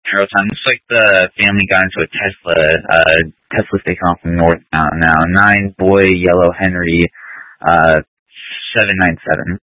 Aerotown. Looks like the family got into a Tesla. Tesla's taking off from northbound now. 9 Boy Yellow Henry, 797.